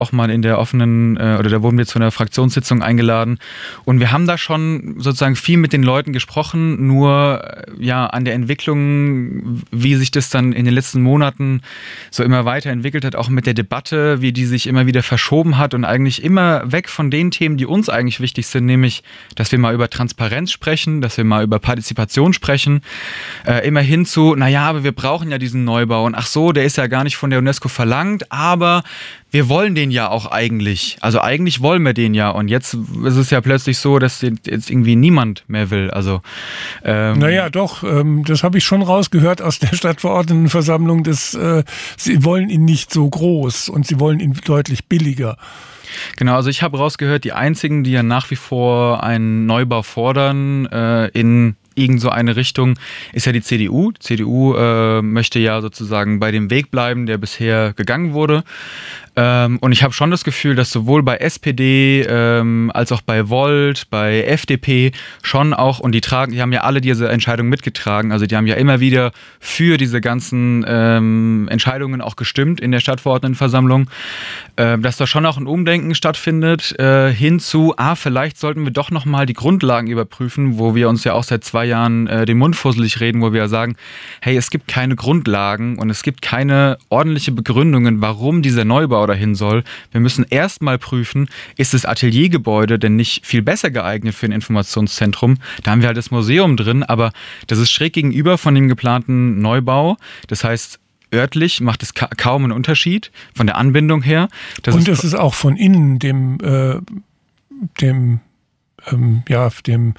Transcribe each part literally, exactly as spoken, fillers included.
auch mal in der offenen, äh, oder da wurden wir zu einer Fraktionssitzung eingeladen und wir haben da schon sozusagen viel mit den Leuten gesprochen, nur äh, ja an der Entwicklung, wie sich das dann in den letzten Monaten so immer weiterentwickelt hat, auch mit der Debatte, wie die sich immer wieder verschoben hat und eigentlich immer weg von den Themen, die uns eigentlich wichtig sind, nämlich, dass wir mal über Transparenz sprechen, dass wir mal über Partizipation sprechen, äh, immer hin zu, naja, aber wir brauchen ja diesen Neubau und ach so, der ist ja gar nicht von der UNESCO verlangt, aber wir wollen den ja auch eigentlich. Also eigentlich wollen wir den ja. Und jetzt ist es ja plötzlich so, dass den jetzt irgendwie niemand mehr will. Also ähm Naja, doch. Ähm, das habe ich schon rausgehört aus der Stadtverordnetenversammlung. Dass, äh, sie wollen ihn nicht so groß und sie wollen ihn deutlich billiger. Genau, also ich habe rausgehört, die einzigen, die ja nach wie vor einen Neubau fordern äh, in irgend so eine Richtung, ist ja die C D U. Die C D U äh, möchte ja sozusagen bei dem Weg bleiben, der bisher gegangen wurde. Ähm, und ich habe schon das Gefühl, dass sowohl bei S P D ähm, als auch bei Volt, bei F D P schon auch, und die tragen, die haben ja alle diese Entscheidungen mitgetragen, also die haben ja immer wieder für diese ganzen ähm, Entscheidungen auch gestimmt in der Stadtverordnetenversammlung, äh, dass da schon auch ein Umdenken stattfindet, äh, hin zu, ah, vielleicht sollten wir doch nochmal die Grundlagen überprüfen, wo wir uns ja auch seit zwei Jahren äh, den Mund fusselig reden, wo wir ja sagen, hey, es gibt keine Grundlagen und es gibt keine ordentliche Begründungen, warum dieser Neubau dahin soll. Wir müssen erstmal prüfen, ist das Ateliergebäude denn nicht viel besser geeignet für ein Informationszentrum? Da haben wir halt das Museum drin, aber das ist schräg gegenüber von dem geplanten Neubau. Das heißt, örtlich macht es ka- kaum einen Unterschied von der Anbindung her. Das Und ist es ist auch von innen dem, äh, dem, ähm, ja, dem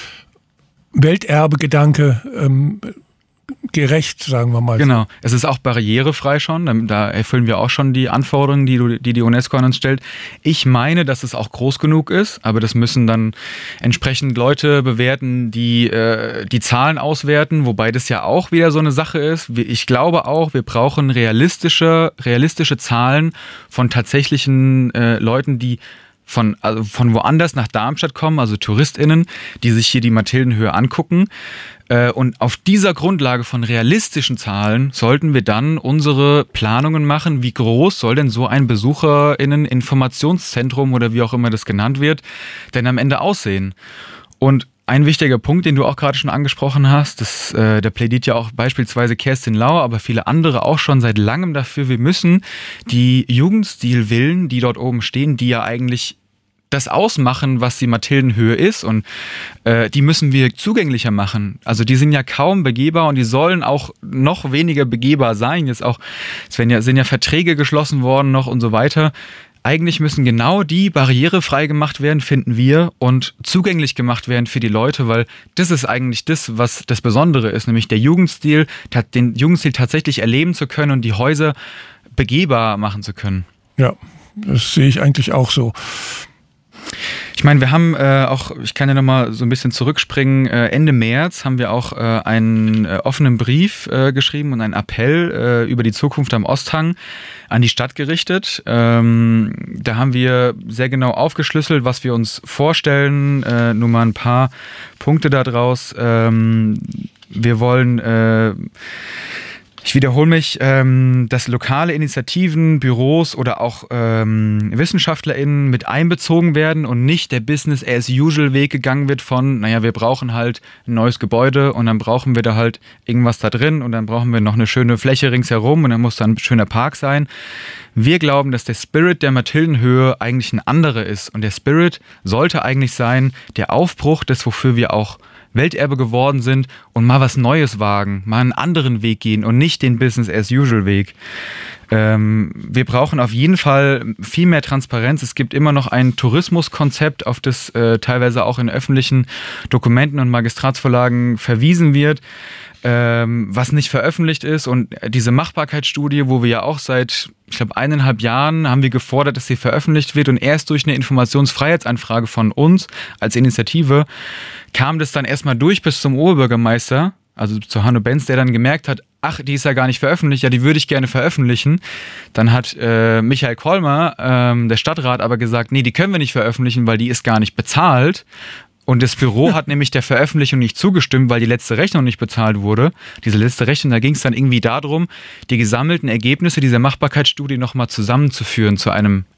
Welterbegedanke ähm, gerecht, sagen wir mal. Genau, es ist auch barrierefrei schon, da erfüllen wir auch schon die Anforderungen, die die, die UNESCO an uns stellt. Ich meine, dass es auch groß genug ist, aber das müssen dann entsprechend Leute bewerten, die äh, die Zahlen auswerten, wobei das ja auch wieder so eine Sache ist. Ich glaube auch, wir brauchen realistische, realistische Zahlen von tatsächlichen äh, Leuten, die Von, also von woanders nach Darmstadt kommen, also TouristInnen, die sich hier die Mathildenhöhe angucken. Und auf dieser Grundlage von realistischen Zahlen sollten wir dann unsere Planungen machen. Wie groß soll denn so ein BesucherInnen-Informationszentrum oder wie auch immer das genannt wird, denn am Ende aussehen? Und ein wichtiger Punkt, den du auch gerade schon angesprochen hast, das, äh, da plädiert ja auch beispielsweise Kerstin Lau, aber viele andere auch schon seit langem dafür, wir müssen die Jugendstilvillen, die dort oben stehen, die ja eigentlich das ausmachen, was die Mathildenhöhe ist, und äh, die müssen wir zugänglicher machen. Also die sind ja kaum begehbar und die sollen auch noch weniger begehbar sein. Jetzt auch, es werden ja, sind ja Verträge geschlossen worden noch und so weiter. Eigentlich müssen genau die barrierefrei gemacht werden, finden wir, und zugänglich gemacht werden für die Leute, weil das ist eigentlich das, was das Besondere ist, nämlich der Jugendstil, den Jugendstil tatsächlich erleben zu können und die Häuser begehbar machen zu können. Ja, das sehe ich eigentlich auch so. Ich meine, wir haben äh, auch, ich kann ja nochmal so ein bisschen zurückspringen, äh, Ende März haben wir auch äh, einen äh, offenen Brief äh, geschrieben und einen Appell äh, über die Zukunft am Osthang an die Stadt gerichtet. Ähm, da haben wir sehr genau aufgeschlüsselt, was wir uns vorstellen, äh, nur mal ein paar Punkte daraus. Ähm, wir wollen... Äh, Ich wiederhole mich, ähm, dass lokale Initiativen, Büros oder auch ähm, WissenschaftlerInnen mit einbezogen werden und nicht der Business-as-usual-Weg gegangen wird von, naja, wir brauchen halt ein neues Gebäude und dann brauchen wir da halt irgendwas da drin und dann brauchen wir noch eine schöne Fläche ringsherum und dann muss da ein schöner Park sein. Wir glauben, dass der Spirit der Mathildenhöhe eigentlich ein anderer ist, und der Spirit sollte eigentlich sein, der Aufbruch des, wofür wir auch Welterbe geworden sind, und mal was Neues wagen, mal einen anderen Weg gehen und nicht den Business-as-usual-Weg. Ähm, wir brauchen auf jeden Fall viel mehr Transparenz. Es gibt immer noch ein Tourismuskonzept, auf das äh, teilweise auch in öffentlichen Dokumenten und Magistratsvorlagen verwiesen wird, ähm, was nicht veröffentlicht ist. Und diese Machbarkeitsstudie, wo wir ja auch seit, ich glaube, eineinhalb Jahren haben wir gefordert, dass sie veröffentlicht wird, und erst durch eine Informationsfreiheitsanfrage von uns als Initiative kam das dann erstmal durch bis zum Oberbürgermeister, also zu Hanno Benz, der dann gemerkt hat, ach, die ist ja gar nicht veröffentlicht, ja, die würde ich gerne veröffentlichen. Dann hat äh, Michael Kolmer, ähm, der Stadtrat, aber gesagt, nee, die können wir nicht veröffentlichen, weil die ist gar nicht bezahlt. Und das Büro hat nämlich der Veröffentlichung nicht zugestimmt, weil die letzte Rechnung nicht bezahlt wurde. Diese letzte Rechnung, da ging es dann irgendwie darum, die gesammelten Ergebnisse dieser Machbarkeitsstudie nochmal zusammenzuführen zu einem